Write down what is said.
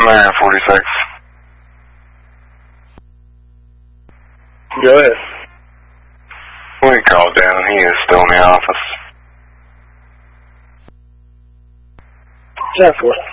Marion 46. Go ahead. We called down. He is still in the office. 10-4.